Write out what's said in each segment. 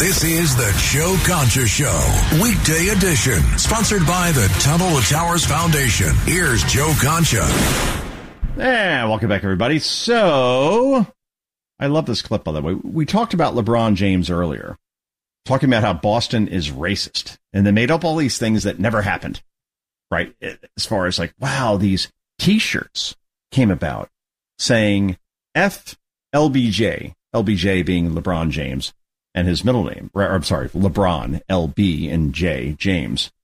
This is the Joe Concha Show, weekday edition, sponsored by the Tunnel to Towers Foundation. Here's Joe Concha. Yeah, welcome back, everybody. So, I love this clip, by the way. We talked about LeBron James earlier, talking about how Boston is racist, and they made up all these things that never happened, right? As far as like, wow, these T-shirts came about saying F LBJ, LBJ being LeBron James, and his middle name, or I'm sorry, LeBron, LB, and J, James,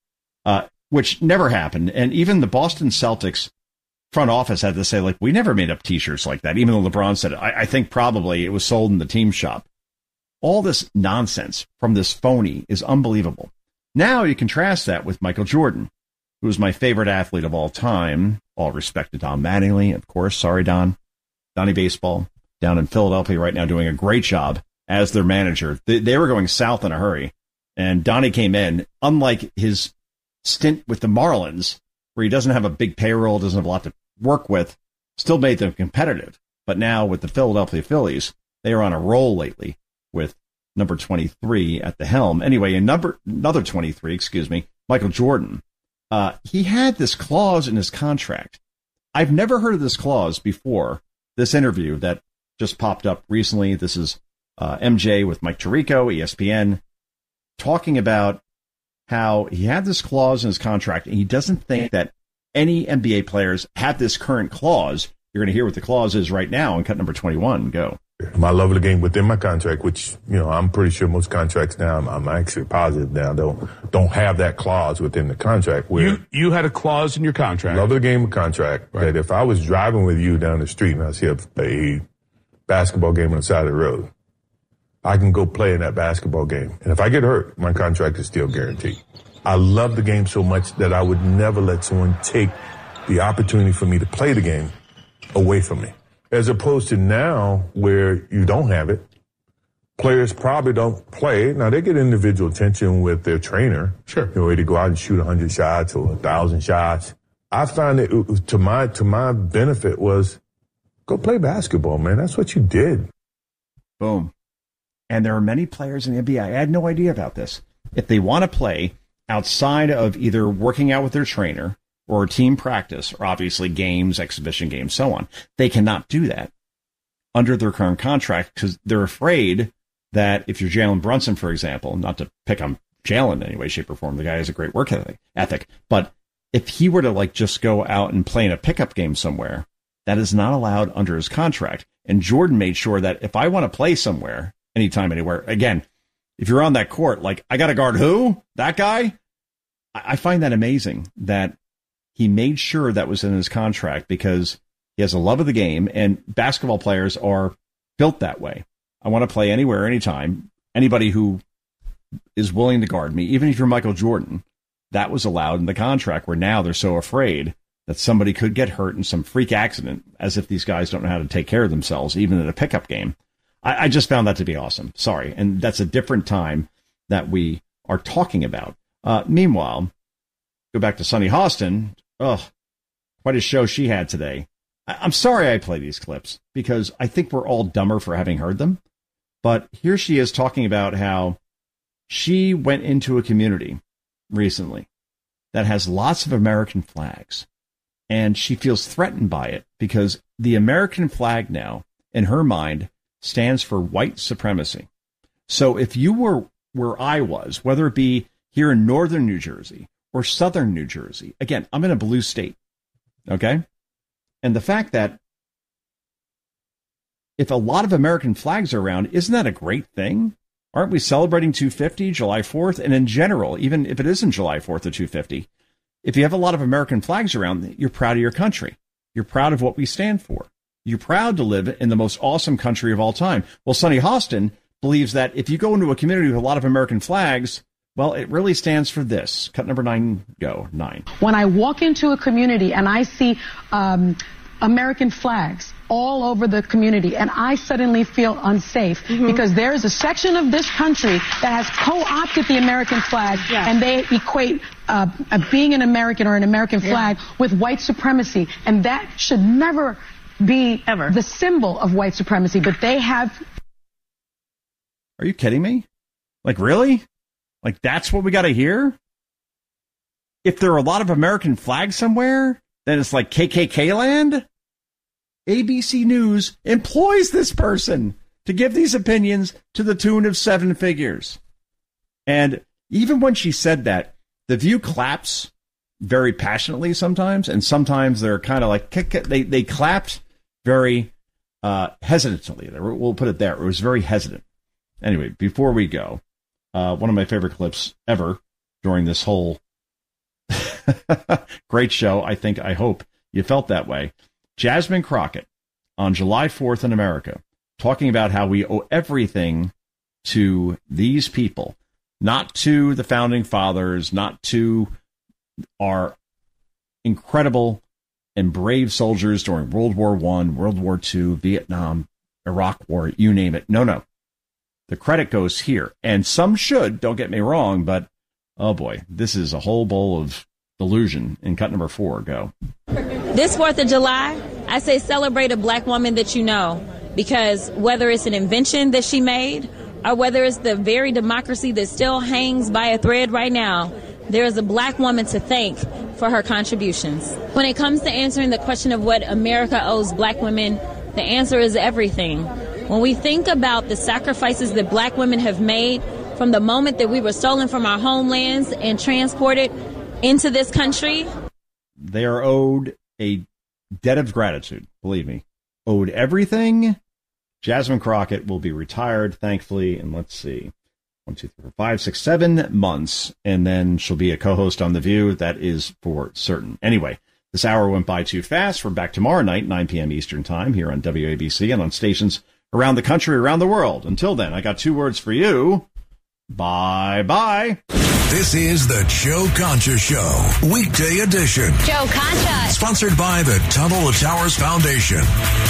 which never happened. And even the Boston Celtics front office had to say, like, we never made up T-shirts like that, even though LeBron said it. I think probably it was sold in the team shop. All this nonsense from this phony is unbelievable. Now you contrast that with Michael Jordan, who is my favorite athlete of all time. All respect to Don Mattingly, of course. Sorry, Don. Donnie Baseball down in Philadelphia right now doing a great job as their manager. They were going south in a hurry, and Donnie came in, unlike his stint with the Marlins, where he doesn't have a big payroll, doesn't have a lot to work with, still made them competitive. But now with the Philadelphia Phillies, they are on a roll lately with number 23 at the helm. Anyway, another 23, Michael Jordan. He had this clause in his contract. I've never heard of this clause before this interview that just popped up recently. This is MJ with Mike Tirico, ESPN, talking about how he had this clause in his contract, and he doesn't think that any NBA players have this current clause. You're going to hear what the clause is right now in cut number 21. Go. My love of the game within my contract, which, I'm pretty sure most contracts now, I'm actually positive now, don't have that clause within the contract. Where you had a clause in your contract. Love of the game contract, right, that if I was driving with you down the street and I see a basketball game on the side of the road, I can go play in that basketball game. And if I get hurt, my contract is still guaranteed. I love the game so much that I would never let someone take the opportunity for me to play the game away from me. As opposed to now where you don't have it, players probably don't play. Now, they get individual attention with their trainer. Sure. Ready to go out and shoot 100 shots or 1,000 shots. I found that to my benefit was go play basketball, man. That's what you did. Boom. And there are many players in the NBA. I had no idea about this. If they want to play outside of either working out with their trainer or team practice, or obviously games, exhibition games, so on, they cannot do that under their current contract because they're afraid that if you're Jalen Brunson, for example, not to pick on Jalen in any way, shape, or form, the guy has a great work ethic, but if he were to just go out and play in a pickup game somewhere, that is not allowed under his contract. And Jordan made sure that if I want to play somewhere, anytime, anywhere, again, if you're on that court, I got to guard who? That guy? I find that amazing that he made sure that was in his contract because he has a love of the game, and basketball players are built that way. I want to play anywhere, anytime. Anybody who is willing to guard me, even if you're Michael Jordan, that was allowed in the contract, where now they're so afraid that somebody could get hurt in some freak accident, as if these guys don't know how to take care of themselves, even in a pickup game. I just found that to be awesome. Sorry. And that's a different time that we are talking about. Meanwhile, go back to Sunny Hostin. Ugh, quite a show she had today. I'm sorry I play these clips because I think we're all dumber for having heard them. But here she is talking about how she went into a community recently that has lots of American flags. And she feels threatened by it because the American flag now, in her mind, stands for white supremacy. So if you were where I was, whether it be here in northern New Jersey or southern New Jersey, again, I'm in a blue state, okay? And the fact that if a lot of American flags are around, isn't that a great thing? Aren't we celebrating 250, July 4th? And in general, even if it isn't July 4th or 250, if you have a lot of American flags around, you're proud of your country. You're proud of what we stand for. You're proud to live in the most awesome country of all time. Well, Sunny Hostin believes that if you go into a community with a lot of American flags, well, it really stands for this. Cut number 9, go, 9. When I walk into a community and I see American flags all over the community, and I suddenly feel unsafe because there is a section of this country that has co-opted the American flag, and they equate being an American or an American flag with white supremacy, and that should never be the symbol of white supremacy, but they have. Are you kidding me? Like, really? Like, that's what we got to hear? If there are a lot of American flags somewhere, then it's like KKK land? ABC News employs this person to give these opinions to the tune of 7 figures. And even when she said that, The View claps very passionately sometimes, and sometimes they're kind of like, they clapped very hesitantly. We'll put it there. It was very hesitant. Anyway, before we go, one of my favorite clips ever during this whole great show, I hope you felt that way. Jasmine Crockett on July 4th in America, talking about how we owe everything to these people, not to the founding fathers, not to our incredible and brave soldiers during World War I, World War II, Vietnam, Iraq War, you name it. No. The credit goes here. And some should, don't get me wrong, but oh boy, this is a whole bowl of delusion in cut number 4. Go. This 4th of July, I say celebrate a black woman that you know, because whether it's an invention that she made or whether it's the very democracy that still hangs by a thread right now, there is a black woman to thank for her contributions. When it comes to answering the question of what America owes black women, the answer is everything. When we think about the sacrifices that black women have made from the moment that we were stolen from our homelands and transported into this country, they are owed a debt of gratitude, believe me. Owed everything. Jasmine Crockett will be retired, thankfully, and let's see, 1, 2, 3, 4, 5, 6, 7 months, and then she'll be a co-host on The View. That is for certain. Anyway, this hour went by too fast. We're back tomorrow night, 9 p.m. Eastern Time, here on WABC and on stations around the country, around the world. Until then, I got 2 words for you. Bye-bye. This is the Joe Concha Show, weekday edition. Joe Concha. Sponsored by the Tunnel to Towers Foundation.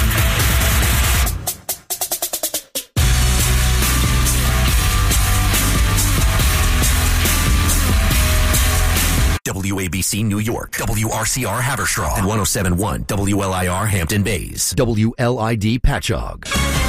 WABC New York, WRCR Haverstraw, and 107.1 WLIR Hampton Bays, WLID Patchogue.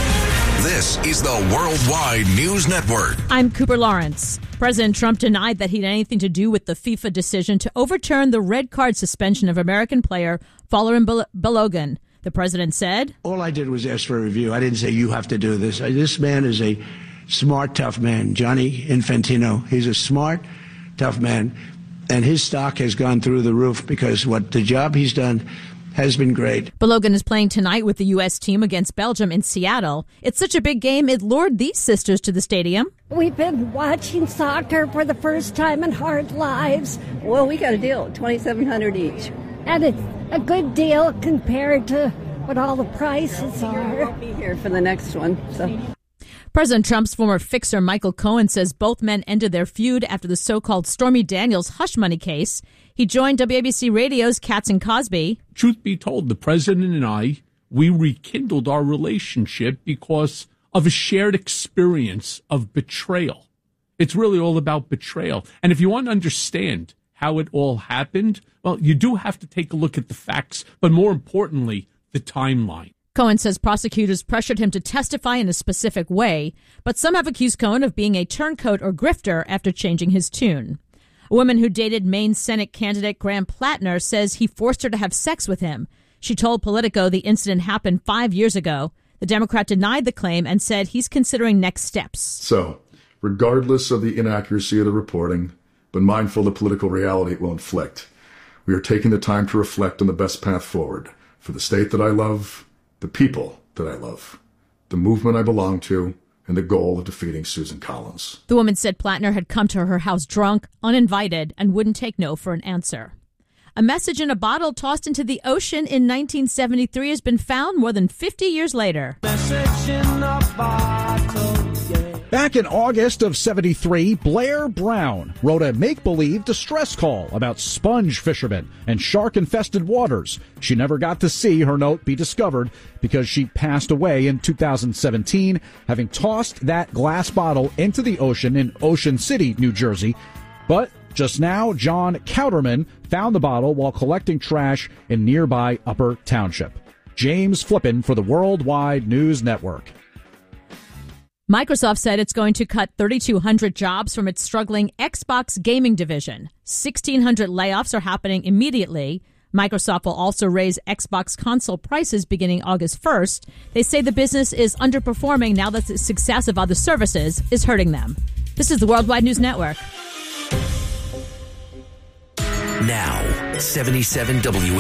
This is the Worldwide News Network. I'm Cooper Lawrence. President Trump denied that he had anything to do with the FIFA decision to overturn the red card suspension of American player Folarin Balogun. The president said, all I did was ask for a review. I didn't say you have to do this. This man is a smart, tough man. Gianni Infantino, he's a smart, tough man. And his stock has gone through the roof because the job he's done has been great. Balogun is playing tonight with the U.S. team against Belgium in Seattle. It's such a big game, it lured these sisters to the stadium. We've been watching soccer for the first time in our lives. Well, we got a deal, $2,700 each. And it's a good deal compared to what all the prices are. I'll be here for the next one, so... President Trump's former fixer Michael Cohen says both men ended their feud after the so-called Stormy Daniels hush money case. He joined WABC Radio's Katz and Cosby. Truth be told, the president and I, we rekindled our relationship because of a shared experience of betrayal. It's really all about betrayal. And if you want to understand how it all happened, well, you do have to take a look at the facts, but more importantly, the timeline. Cohen says prosecutors pressured him to testify in a specific way, but some have accused Cohen of being a turncoat or grifter after changing his tune. A woman who dated Maine Senate candidate Graham Plattner says he forced her to have sex with him. She told Politico the incident happened 5 years ago. The Democrat denied the claim and said he's considering next steps. So, regardless of the inaccuracy of the reporting, but mindful of the political reality it will inflict, we are taking the time to reflect on the best path forward for the state that I love, the people that I love, the movement I belong to, and the goal of defeating Susan Collins. The woman said Plattner had come to her house drunk, uninvited, and wouldn't take no for an answer. A message in a bottle tossed into the ocean in 1973 has been found more than 50 years later. Message in a bottle, yeah. Back in August of 73, Blair Brown wrote a make-believe distress call about sponge fishermen and shark-infested waters. She never got to see her note be discovered because she passed away in 2017, having tossed that glass bottle into the ocean in Ocean City, New Jersey. But just now, John Cowderman found the bottle while collecting trash in nearby Upper Township. James Flippin for the Worldwide News Network. Microsoft said it's going to cut 3,200 jobs from its struggling Xbox gaming division. 1,600 layoffs are happening immediately. Microsoft will also raise Xbox console prices beginning August 1st. They say the business is underperforming now that the success of other services is hurting them. This is the Worldwide News Network. Now, 77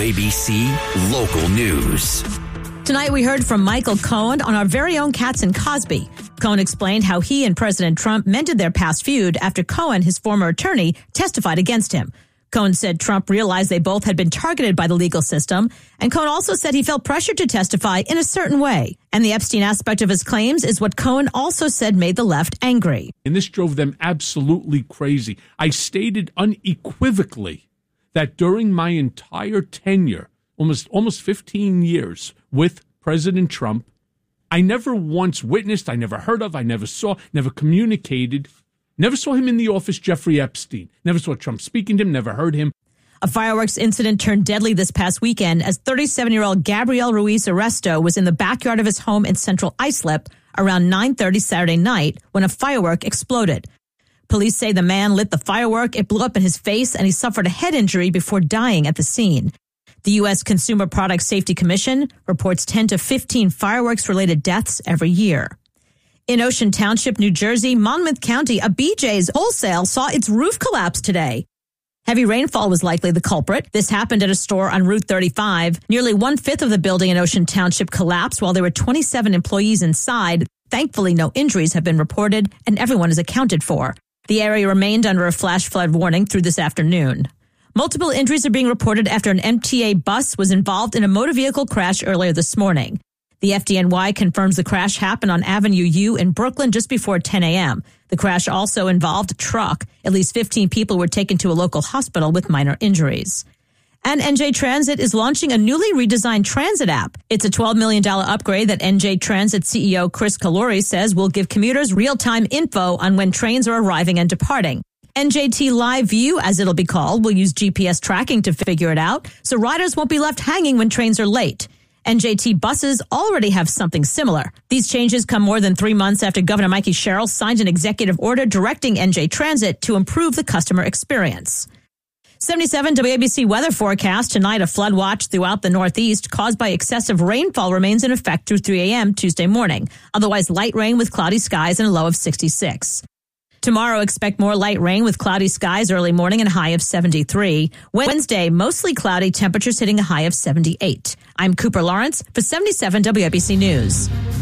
WABC Local News. Tonight we heard from Michael Cohen on our very own Cats and Cosby. Cohen explained how he and President Trump mended their past feud after Cohen, his former attorney, testified against him. Cohen said Trump realized they both had been targeted by the legal system, and Cohen also said he felt pressured to testify in a certain way. And the Epstein aspect of his claims is what Cohen also said made the left angry. And this drove them absolutely crazy. I stated unequivocally that during my entire tenure, almost 15 years with President Trump, I never once witnessed, I never heard of, I never saw, never communicated, never saw him in the office, Jeffrey Epstein. Never saw Trump speaking to him, never heard him. A fireworks incident turned deadly this past weekend as 37-year-old Gabriel Ruiz Arresto was in the backyard of his home in Central Islip around 9:30 Saturday night when a firework exploded. Police say the man lit the firework, it blew up in his face, and he suffered a head injury before dying at the scene. The U.S. Consumer Product Safety Commission reports 10 to 15 fireworks-related deaths every year. In Ocean Township, New Jersey, Monmouth County, a BJ's wholesale saw its roof collapse today. Heavy rainfall was likely the culprit. This happened at a store on Route 35. Nearly one-fifth of the building in Ocean Township collapsed while there were 27 employees inside. Thankfully, no injuries have been reported, and everyone is accounted for. The area remained under a flash flood warning through this afternoon. Multiple injuries are being reported after an MTA bus was involved in a motor vehicle crash earlier this morning. The FDNY confirms the crash happened on Avenue U in Brooklyn just before 10 a.m. The crash also involved a truck. At least 15 people were taken to a local hospital with minor injuries. And NJ Transit is launching a newly redesigned transit app. It's a $12 million upgrade that NJ Transit CEO Chris Calori says will give commuters real-time info on when trains are arriving and departing. NJT Live View, as it'll be called, will use GPS tracking to figure it out, so riders won't be left hanging when trains are late. NJT buses already have something similar. These changes come more than 3 months after Governor Mikey Sherrill signed an executive order directing NJ Transit to improve the customer experience. 77 WABC weather forecast. Tonight, a flood watch throughout the Northeast caused by excessive rainfall remains in effect through 3 a.m. Tuesday morning. Otherwise, light rain with cloudy skies and a low of 66. Tomorrow, expect more light rain with cloudy skies early morning and a high of 73. Wednesday, mostly cloudy, temperatures hitting a high of 78. I'm Cooper Lawrence for 77 WABC News.